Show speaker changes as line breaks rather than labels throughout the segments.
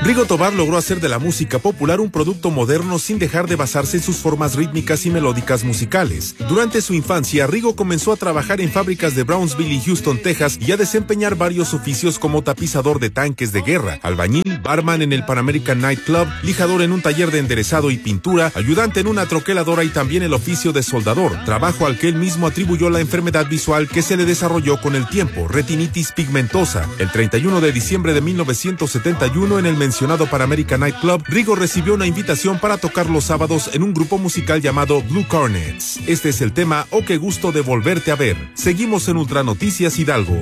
Rigo Tobar logró hacer de la música popular un producto moderno sin dejar de basarse en sus formas rítmicas y melódicas musicales. Durante su infancia, Rigo comenzó a trabajar en fábricas de Brownsville y Houston, Texas, y a desempeñar varios oficios como tapizador de tanques de guerra, albañil, barman en el Pan American Night Club, lijador en un taller de enderezado y pintura, ayudante en una troqueladora y también el oficio de soldador, trabajo al que él mismo atribuyó la enfermedad visual que se le desarrolló con el tiempo, retinitis pigmentosa. El 31 de diciembre de 1971, en el mencionado Pan American Night Club, Rigo recibió una invitación para tocar los sábados en un grupo musical llamado Blue Cornets. Este es el tema "Oh, qué gusto de volverte a ver". Seguimos en Ultra Noticias Hidalgo.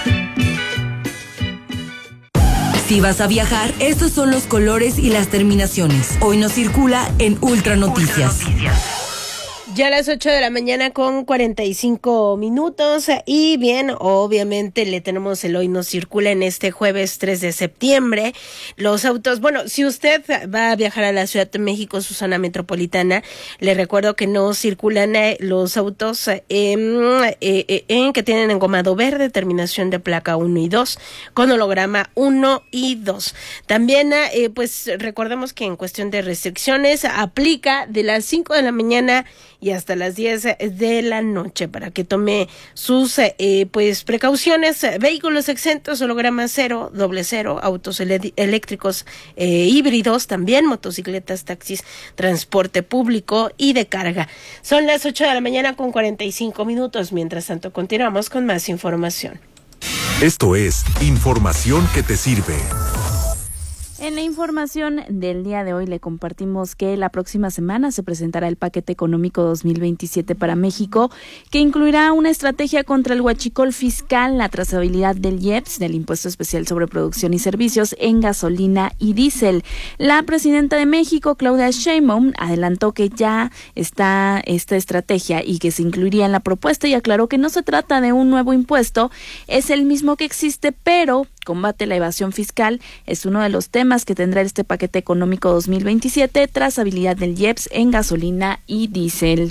Si vas a viajar, estos son los colores y las terminaciones. Hoy nos circula en Ultra Noticias.
Ya a las 8 de la mañana con 45 minutos y bien, obviamente le tenemos el Hoy Nos Circula en este jueves 3 de septiembre. Los autos, bueno, si usted va a viajar a la Ciudad de México, su zona metropolitana, le recuerdo que no circulan los autos que tienen engomado verde, terminación de placa 1 y 2, con holograma 1 y 2. También, pues recordemos que en cuestión de restricciones aplica de las 5 de la mañana y hasta las 10 de la noche para que tome sus pues precauciones. Vehículos exentos, holograma 0, doble 0, autos eléctricos híbridos, también motocicletas, taxis, transporte público y de carga. Son las 8 de la mañana con 45 minutos. Mientras tanto, continuamos con más información.
Esto es información que te sirve.
En la información del día de hoy le compartimos que la próxima semana se presentará el paquete económico 2027 para México, que incluirá una estrategia contra el huachicol fiscal, la trazabilidad del IEPS, del Impuesto Especial sobre Producción y Servicios en gasolina y diésel. La presidenta de México, Claudia Sheinbaum, adelantó que ya está esta estrategia y que se incluiría en la propuesta y aclaró que no se trata de un nuevo impuesto, es el mismo que existe, pero combate a la evasión fiscal es uno de los temas que tendrá este paquete económico 2027, trazabilidad del IEPS en gasolina y diésel.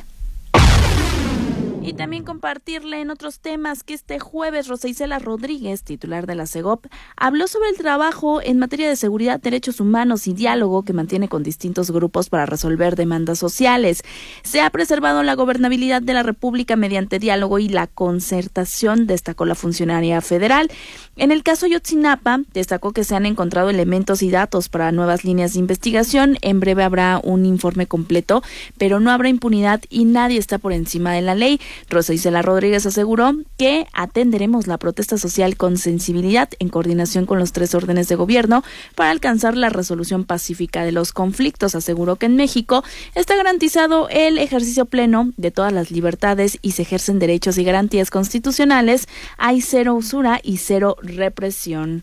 Y también compartirle en otros temas que este jueves Rosa Isela Rodríguez, titular de la CEGOP, habló sobre el trabajo en materia de seguridad, derechos humanos y diálogo que mantiene con distintos grupos para resolver demandas sociales. Se ha preservado la gobernabilidad de la República mediante diálogo y la concertación, destacó la funcionaria federal. En el caso Ayotzinapa, destacó que se han encontrado elementos y datos para nuevas líneas de investigación. En breve habrá un informe completo, pero no habrá impunidad y nadie está por encima de la ley. Rosa Isela Rodríguez aseguró que atenderemos la protesta social con sensibilidad en coordinación con los 3 órdenes de gobierno para alcanzar la resolución pacífica de los conflictos. Aseguró que en México está garantizado el ejercicio pleno de todas las libertades y se ejercen derechos y garantías constitucionales. Hay 0 usura y 0 represión.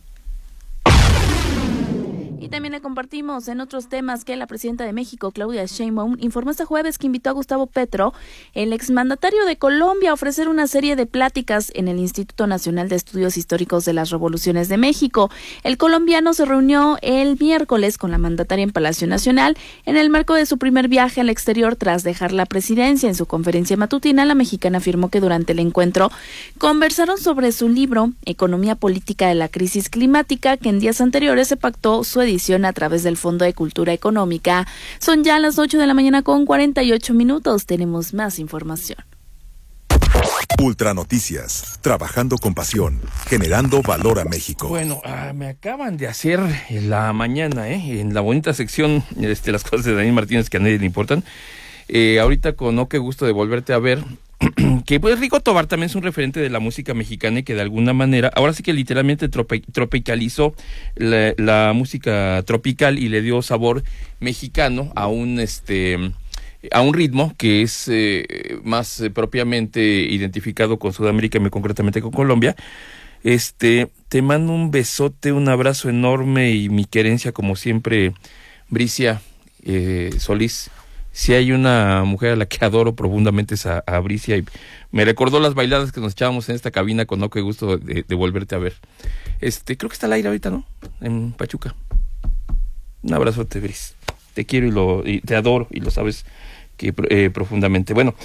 Y también le compartimos en otros temas que la presidenta de México, Claudia Sheinbaum, informó este jueves que invitó a Gustavo Petro, el exmandatario de Colombia, a ofrecer una serie de pláticas en el Instituto Nacional de Estudios Históricos de las Revoluciones de México. El colombiano se reunió el miércoles con la mandataria en Palacio Nacional en el marco de su primer viaje al exterior tras dejar la presidencia. En su conferencia matutina, la mexicana afirmó que durante el encuentro conversaron sobre su libro Economía Política de la Crisis Climática, que en días anteriores se pactó su edición a través del Fondo de Cultura Económica. Son ya las 8 de la mañana con 48 minutos. Tenemos más información.
Ultra Noticias, trabajando con pasión, generando valor a México.
Bueno, me acaban de hacer en la mañana, en la bonita sección, las cosas de Daniel Martínez que a nadie le importan. Ahorita con "Oh, qué gusto de volverte a ver", que pues Rigo Tobar también es un referente de la música mexicana y que de alguna manera, ahora sí que literalmente tropicalizó la música tropical y le dio sabor mexicano a un ritmo que es más propiamente identificado con Sudamérica y muy concretamente con Colombia. Te mando un besote, un abrazo enorme y mi querencia como siempre, Bricia Solís. Si hay una mujer a la que adoro profundamente es a Bricia, y me recordó las bailadas que nos echábamos en esta cabina con "Oh, qué gusto de volverte a ver". Creo que está al aire ahorita, ¿no? En Pachuca. Un abrazote, Bris. Te quiero y te adoro y lo sabes que profundamente. Bueno,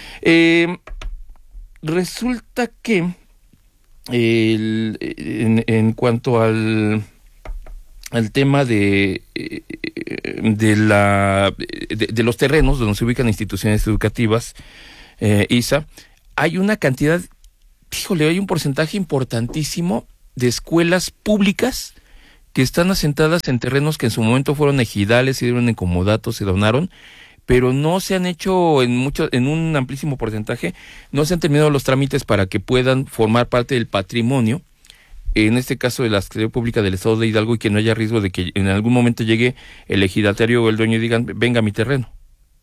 resulta que en cuanto al al tema de los terrenos donde se ubican instituciones educativas, Isa, hay una cantidad, hay un porcentaje importantísimo de escuelas públicas que están asentadas en terrenos que en su momento fueron ejidales, se dieron en comodato, se donaron, pero no se han hecho en un amplísimo porcentaje, no se han terminado los trámites para que puedan formar parte del patrimonio, en este caso de la Secretaría Pública del Estado de Hidalgo, y que no haya riesgo de que en algún momento llegue el ejidatario o el dueño y digan, venga a mi terreno.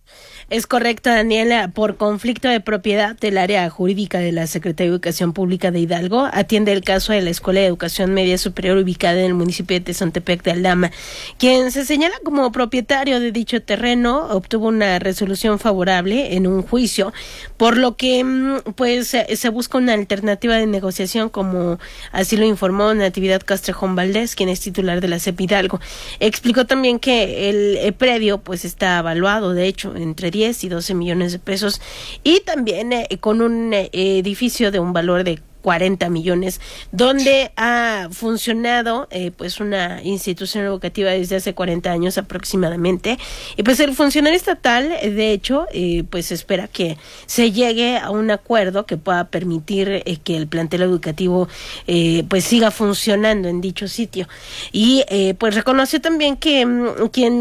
Es correcto, Daniela. Por conflicto de propiedad del área jurídica de la Secretaría de Educación Pública de Hidalgo, atiende el caso de la Escuela de Educación Media Superior ubicada en el municipio de Tezontepec de Aldama. Quien se señala como propietario de dicho terreno obtuvo una resolución favorable en un juicio, por lo que pues se busca una alternativa de negociación, como así lo informó Natividad Castrejón Valdés, quien es titular de la CEP Hidalgo. Explicó también que el predio pues está evaluado, de hecho, entre 10 y 12 millones de pesos, y también con un edificio de un valor de 40 millones, donde ha funcionado pues una institución educativa desde hace 40 años aproximadamente, y pues el funcionario estatal, de hecho, pues espera que se llegue a un acuerdo que pueda permitir que el plantel educativo pues siga funcionando en dicho sitio. Y pues reconoció también que quien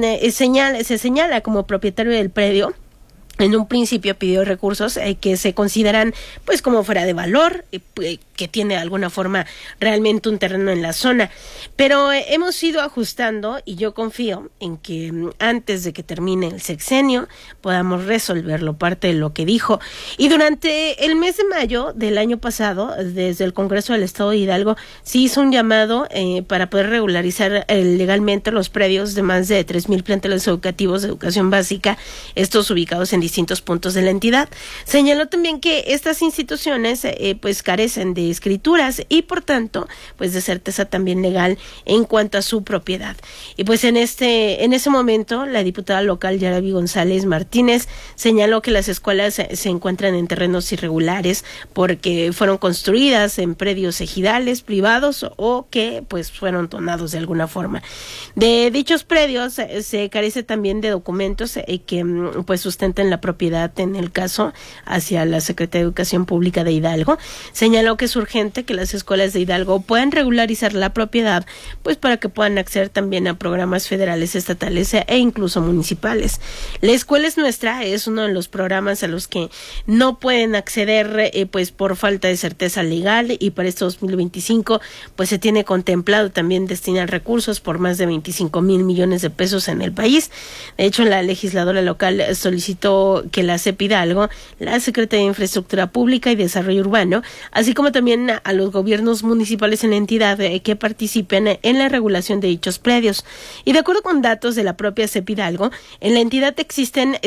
se señala como propietario del predio en un principio pidió recursos que se consideran pues como fuera de valor, que tiene de alguna forma realmente un terreno en la zona, pero hemos ido ajustando, y yo confío en que antes de que termine el sexenio podamos resolverlo, parte de lo que dijo. Y durante el mes de mayo del año pasado, desde el Congreso del Estado de Hidalgo, se hizo un llamado para poder regularizar legalmente los predios de más de 3,000 planteles educativos de educación básica, estos ubicados en distintos puntos de la entidad. Señaló también que estas instituciones pues carecen de escrituras y por tanto pues de certeza también legal en cuanto a su propiedad. Y pues en ese momento la diputada local Yaraví González Martínez señaló que las escuelas se encuentran en terrenos irregulares porque fueron construidas en predios ejidales privados o que pues fueron donados de alguna forma. De dichos predios se carece también de documentos que pues sustenten la propiedad, en el caso hacia la Secretaría de Educación Pública de Hidalgo. Señaló que es urgente que las escuelas de Hidalgo puedan regularizar la propiedad, pues para que puedan acceder también a programas federales, estatales e incluso municipales. La Escuela es Nuestra es uno de los programas a los que no pueden acceder pues por falta de certeza legal, y para este 2025 pues se tiene contemplado también destinar recursos por más de 25,000 millones de pesos en el país. De hecho, la legisladora local solicitó que la CEP Hidalgo, la Secretaría de Infraestructura Pública y Desarrollo Urbano, así como también a los gobiernos municipales en la entidad que participen en la regulación de dichos predios. Y de acuerdo con datos de la propia CEP Hidalgo, en la entidad existen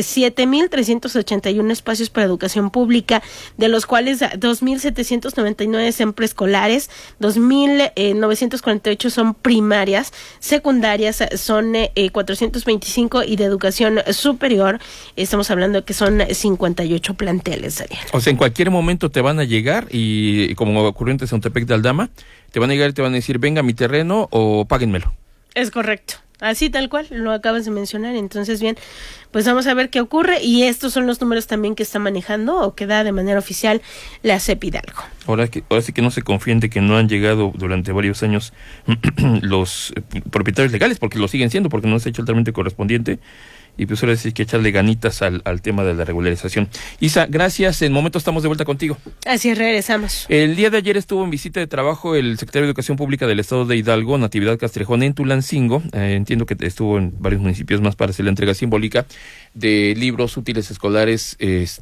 7,381 espacios para educación pública, de los cuales 2,799 son preescolares, 2,948 son primarias, secundarias son 425 y de educación superior estamos hablando que son 58 planteles, Daniel.
O sea, en cualquier momento te van a llegar y como ocurrió en Tezontepec de Aldama, te van a llegar y te van a decir, venga a mi terreno o páguenmelo.
Es correcto. Así tal cual, lo acabas de mencionar. Entonces, bien, pues vamos a ver qué ocurre, y estos son los números también que está manejando o que da de manera oficial la CEP Hidalgo. Ahora
sí que no se confíen de que no han llegado durante varios años los propietarios legales, porque lo siguen siendo, porque no se ha hecho el trámite correspondiente. Y pues ahora sí hay que echarle ganitas al tema de la regularización. Isa, gracias. En momento estamos de vuelta contigo.
Así es, regresamos.
El día de ayer estuvo en visita de trabajo el secretario de Educación Pública del Estado de Hidalgo, Natividad Castrejón, en Tulancingo. Entiendo que estuvo en varios municipios más para hacer la entrega simbólica de libros, útiles escolares,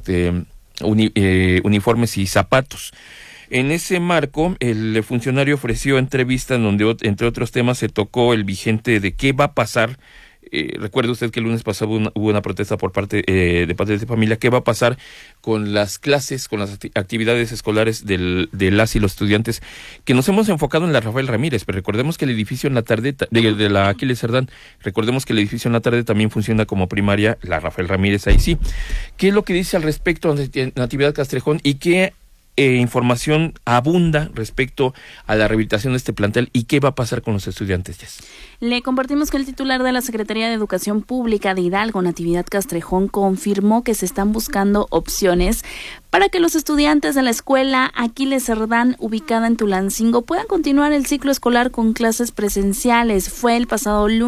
uniformes y zapatos. En ese marco, el funcionario ofreció entrevista en donde, entre otros temas, se tocó el vigente de qué va a pasar. Recuerde usted que el lunes pasado hubo una protesta por parte de padres de familia. ¿Qué va a pasar con las clases, con las actividades escolares de las y los estudiantes? Que nos hemos enfocado en la Rafael Ramírez, pero recordemos que el edificio en la tarde, de la Aquiles Cerdán, recordemos que el edificio en la tarde también funciona como primaria, la Rafael Ramírez, ahí sí. ¿Qué es lo que dice al respecto Natividad Castrejón y qué información abunda respecto a la rehabilitación de este plantel y qué va a pasar con los estudiantes, Jess.
Le compartimos que el titular de la Secretaría de Educación Pública de Hidalgo, Natividad Castrejón, confirmó que se están buscando opciones para que los estudiantes de la escuela Aquiles Cerdán, ubicada en Tulancingo, puedan continuar el ciclo escolar con clases presenciales. Fue el pasado lunes